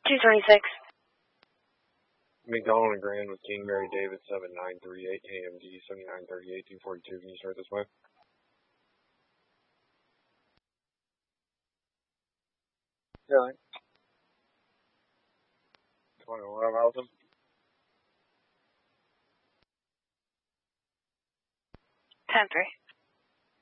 226. McDonald and Grand with King Mary David 7938 KMD 7938 242. Can you start this way? Yeah. 21 about them. 10-3.